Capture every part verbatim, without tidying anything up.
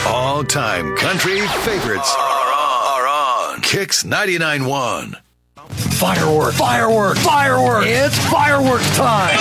All-time country favorites are on, are on. Kicks ninety-nine point one. Fireworks! Fireworks! Fireworks! It's fireworks time!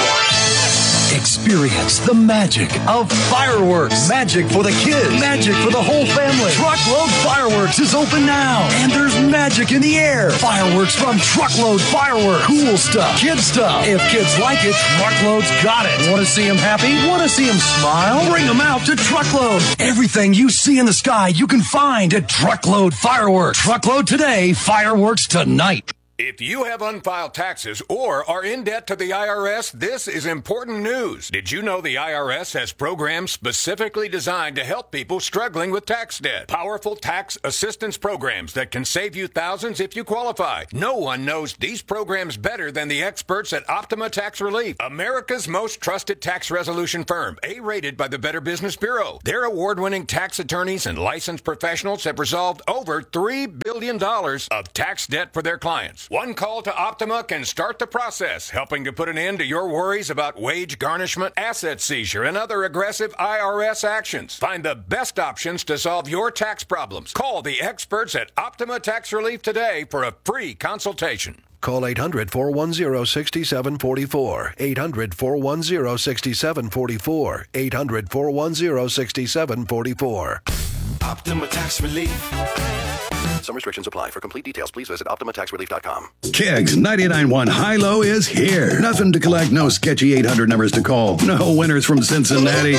Experience the magic of fireworks. Magic for the kids. Magic for the whole family. Truckload Fireworks is open now. And there's magic in the air. Fireworks from Truckload Fireworks. Cool stuff. Kid stuff. If kids like it, Truckload's got it. Want to see them happy? Want to see them smile? Bring them out to Truckload. Everything you see in the sky you can find at Truckload Fireworks. Truckload today. Fireworks tonight. If you have unfiled taxes or are in debt to the I R S, this is important news. Did you know the I R S has programs specifically designed to help people struggling with tax debt? Powerful tax assistance programs that can save you thousands if you qualify. No one knows these programs better than the experts at Optima Tax Relief, America's most trusted tax resolution firm, A-rated by the Better Business Bureau. Their award-winning tax attorneys and licensed professionals have resolved over three billion dollars of tax debt for their clients. One call to Optima can start the process, helping to put an end to your worries about wage garnishment, asset seizure, and other aggressive I R S actions. Find the best options to solve your tax problems. Call the experts at Optima Tax Relief today for a free consultation. Call eight hundred, four one zero, six seven four four. eight hundred, four one zero, six seven four four. eight hundred, four one zero, six seven four four. Optima Tax Relief. Some restrictions apply. For complete details, please visit Optima Tax Relief dot com. Kicks ninety-nine point one High-Low is here. Nothing to collect, no sketchy eight hundred numbers to call. No winners from Cincinnati.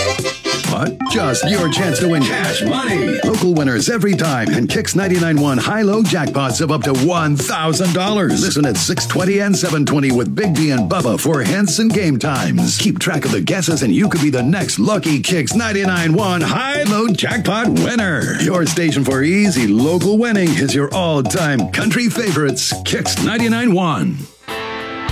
What? Just your chance to win cash money. Local winners every time, and Kicks ninety-nine point one High-Low jackpots of up to one thousand dollars. Listen at six twenty and seven twenty with Big B and Bubba for hints and game times. Keep track of the guesses, and you could be the next lucky Kicks ninety-nine point one High-Low jackpot winner. Your station for easy local winning is your all-time country favorites, Kicks ninety-nine point one.